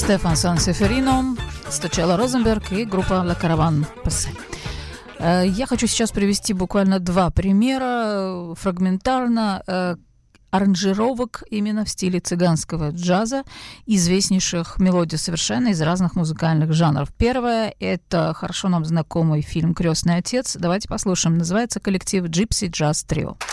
Стефан Сансеферино, Сточелло Розенберг и группа «Ла Караван Пассе». Я хочу сейчас привести буквально два примера фрагментарно аранжировок именно в стиле цыганского джаза, известнейших мелодий совершенно из разных музыкальных жанров. Первое — это хорошо нам знакомый фильм «Крестный отец». Давайте послушаем. Называется коллектив Gypsy Jazz Trio.